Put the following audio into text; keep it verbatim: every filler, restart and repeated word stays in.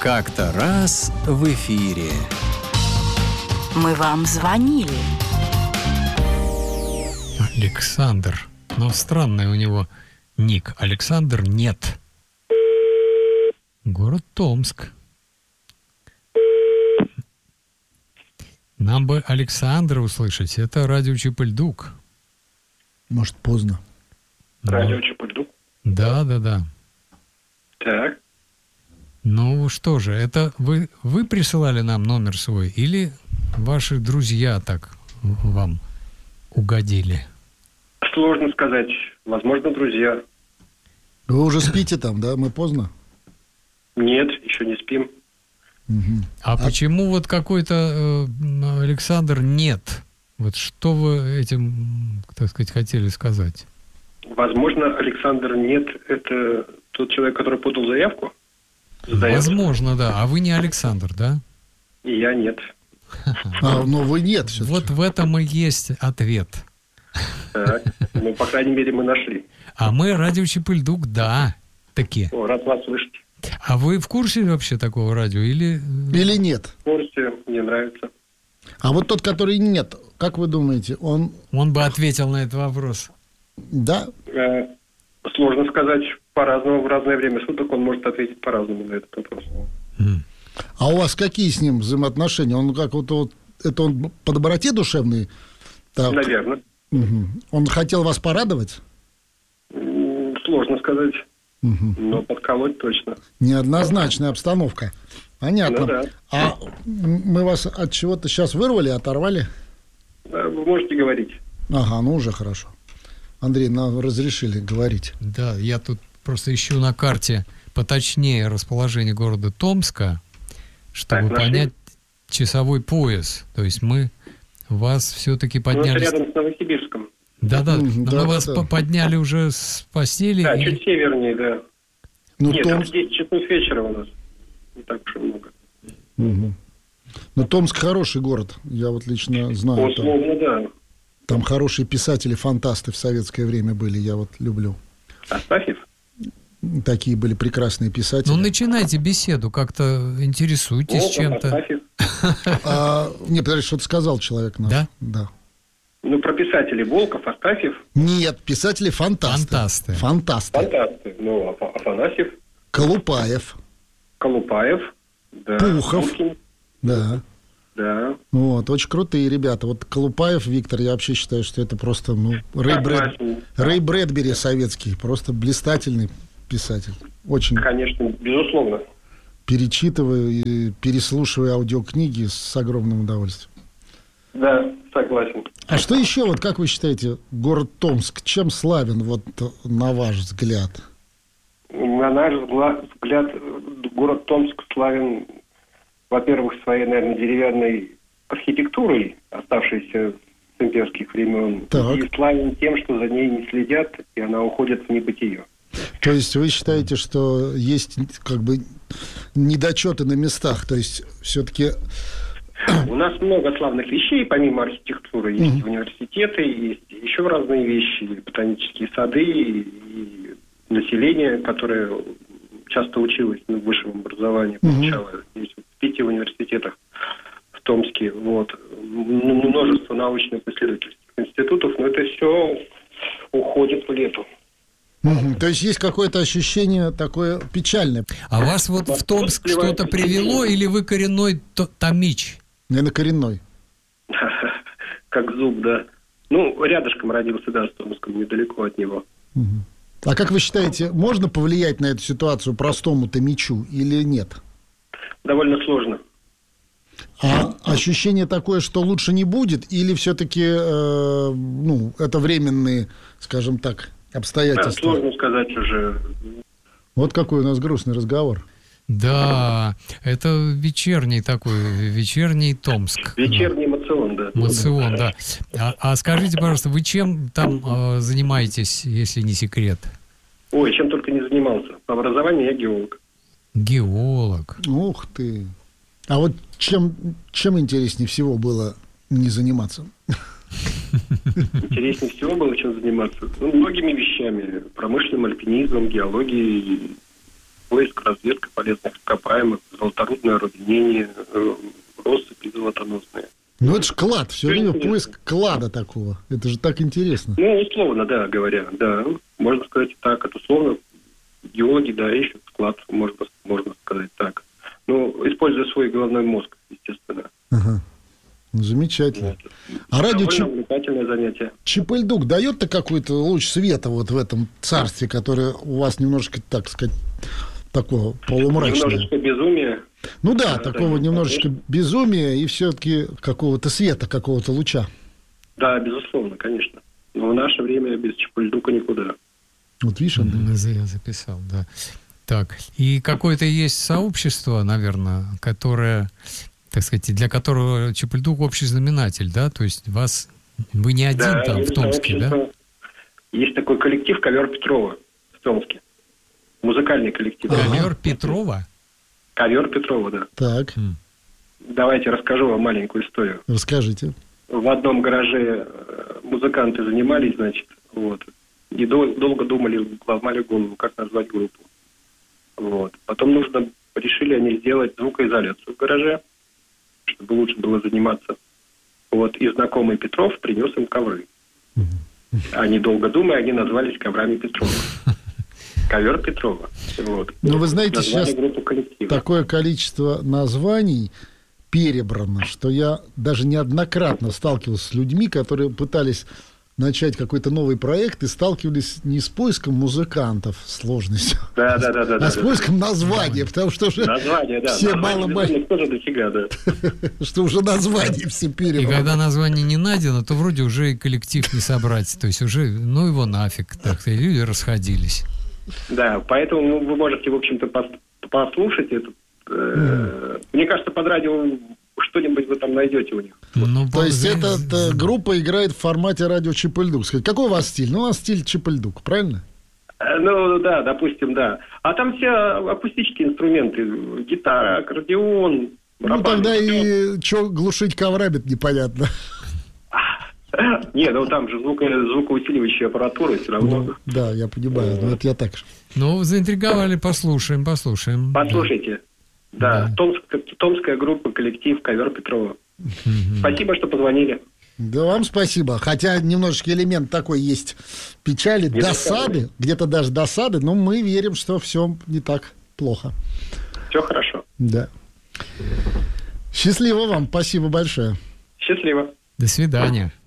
Как-то раз в эфире. Мы вам звонили. Александр. Но странный у него ник. Александр нет. Город Томск. Нам бы Александра услышать. Это радио Чепыльдук. Может, поздно. Радио Чепыльдук? Да, да, да. Так. Ну что же, это вы, вы присылали нам номер свой или ваши друзья так вам угодили? Сложно сказать. Возможно, друзья. Вы уже спите там, да? Мы поздно? Нет, еще не спим. Угу. А, а почему вот какой-то э, Александр нет? Вот что вы этим, так сказать, хотели сказать? Возможно, Александр нет. Это тот человек, который подал заявку? Заявку. Возможно, да. А вы не Александр, да? И я нет. А, но вы нет все-таки. Вот в этом и есть ответ. Так. Ну, по крайней мере, мы нашли. А мы радио Чепыльдук, да, такие. О, рад вас слышать. А вы в курсе вообще такого радио или... Или нет? В курсе, мне нравится. А вот тот, который нет, как вы думаете, он... Он бы ответил на этот вопрос. Да? Э, сложно сказать. По-разному, в разное время суток он может ответить по-разному на этот вопрос. Mm. А у вас какие с ним взаимоотношения? Он как вот... вот это он по доброте душевной? Так. Наверное. Угу. Он хотел вас порадовать? Сложно сказать. Угу. Но подколоть точно. Неоднозначная обстановка. Понятно. Ну, да. А мы вас от чего-то сейчас вырвали, оторвали? Вы можете говорить. Ага, ну уже хорошо. Андрей, нам разрешили говорить. Да, я тут просто ищу на карте поточнее расположение города Томска, чтобы так, понять часовой пояс. То есть мы вас все-таки подняли... Ну, это рядом с Новосибирском. Да-да, Mm-hmm, но да, мы да, вас да. подняли уже с постели. Да, и... чуть севернее, да. Ну, Нет, Томск... в десять часов вечера у нас. Не так уж и много. Угу. Ну, Томск хороший город. Я вот лично знаю. Условно, да. Там хорошие писатели, фантасты в советское время были. Я вот люблю. Астафьев? Такие были прекрасные писатели. Ну, начинайте беседу, как-то интересуйтесь Волков, чем-то. Астафьев. А, не, подожди, что-то сказал человек наш. Да? Да. Ну, про писателей Волков, Астафьев. Нет, писатели фантасты. Фантасты. Фантасты. Фантасты. Ну, Аф- Афанасьев, Колупаев. Колупаев. Да. Пухов. Пушкин. Да. Да. Вот, очень крутые ребята. Вот Колупаев Виктор, я вообще считаю, что это просто, ну, Рэй, Брэд... Согласен. Рэй Брэдбери советский. Просто блистательный писатель. Очень Конечно, безусловно. перечитываю и переслушиваю аудиокниги с огромным удовольствием. Да, согласен. А что еще, вот как вы считаете, город Томск, чем славен, вот на ваш взгляд? На наш взгляд, город Томск славен, во-первых, своей, наверное, деревянной архитектурой, оставшейся с имперских времен, Так. и славен тем, что за ней не следят, и она уходит в небытие. То есть вы считаете, что есть как бы недочеты на местах, то есть все-таки... У нас много славных вещей, помимо архитектуры. Есть mm-hmm. университеты, есть еще разные вещи, ботанические сады, и население, которое часто училось на высшем образовании, получало mm-hmm. здесь, в пяти университетах в Томске. Вот. Множество научно-исследовательских институтов, но это все уходит в лету. Угу. То есть есть какое-то ощущение такое печальное. А вас вот в Томск что-то привело, или вы коренной томич? Наверное, коренной. Как зуб, да. Ну, рядышком родился, да, с Томском, недалеко от него. Угу. А как вы считаете, можно повлиять на эту ситуацию простому томичу или нет? Довольно сложно. А ощущение такое, что лучше не будет, или все-таки э, ну, это временные, скажем так, обстоятельства? Да, сложно сказать уже. Вот какой у нас грустный разговор. Да, это вечерний такой, вечерний Томск. Вечерний эмоцион, да. Эмоцион, да. А, а скажите, пожалуйста, вы чем там э, занимаетесь, если не секрет? Ой, чем только не занимался. По образованию я геолог. Геолог. Ух ты. А вот чем, чем интереснее всего было не заниматься? Интереснее всего было чем заниматься. Ну, многими вещами. Промышленным альпинизмом, геологией. поиск, разведка полезных ископаемых, золоторудное орудинение, э, россыпи золотоносные. Ну, это же клад, все время поиск клада такого. Это же так интересно. Ну, условно, да, говоря, да. Можно сказать так, это условно. Геологи, да, ищут клад, можно, можно сказать так. Ну, используя свой головной мозг, естественно. Ага. Ну, замечательно. Вот. А радио Довольно Чип... увлекательное занятие. Чипельдук дает-то какой-то луч света вот в этом царстве, которое у вас немножечко, так сказать, такого полумрачного? Немножечко безумия. Ну да, Да, такого да, немножечко конечно. безумия и все-таки какого-то света, какого-то луча. Да, безусловно, конечно. Но в наше время без Чипульдука никуда. Вот видишь, Андрей? Я записал, да. Так, и какое-то есть сообщество, наверное, которое, так сказать, для которого Чипульдук общий знаменатель, да? То есть вас, вы не один Да, там в есть Томске, да? сообщество. Есть такой коллектив «Ковер Петрова» в Томске. Музыкальный коллектив. Ага. Ковер Петрова? «Ковер Петрова», да. Так, М. Давайте расскажу вам маленькую историю. расскажите. В одном гараже э, музыканты занимались, значит, вот. И дол- долго думали, ломали голову, как назвать группу. Вот. Потом нужно, решили они сделать звукоизоляцию в гараже, чтобы лучше было заниматься. Вот. И знакомый Петров принес им ковры. Они, долго думая, они назвались коврами Петрова. Ковер Петрова. Вот. Ну, вы знаете, Назвали сейчас группу коллектива. такое количество названий перебрано, что я даже неоднократно сталкивался с людьми, которые пытались начать какой-то новый проект и сталкивались не с поиском музыкантов, сложностью, Да, да, да, да, а да, с да. поиском названия, потому что уже Название, да. все название мало-мало, безумных тоже дофига, да. что уже название все И перебрано. когда название не найдено, то вроде уже и коллектив не собрать. То есть уже, ну его нафиг, так и люди расходились. Да, поэтому ну, вы можете, в общем-то, пос- послушать это. Э, Мне кажется, под радио что-нибудь вы там найдете у них. Ну, То есть за- эта за- э, группа играет в формате радио Чипельдук. Скажите, какой у вас стиль? Ну, у вас стиль Чипельдук, правильно? Э, Ну, да, допустим, да. А там все акустические инструменты. Гитара, аккордеон, Ну, барабан. тогда и что глушить коврами, непонятно. Не, ну там же звуко- звукоусиливающая аппаратура все равно. Ну, да, я понимаю, но это я так же. Ну, заинтриговали, послушаем, послушаем. Послушайте. Да, Да. Томская, томская группа, коллектив «Ковер Петрова». Мгм. Спасибо, что позвонили. Да вам спасибо. Хотя немножечко элемент такой есть печали, Не досады, досады. где-то даже досады, но мы верим, что все не так плохо. Все хорошо. Да. Счастливо вам, спасибо большое. Счастливо. До свидания.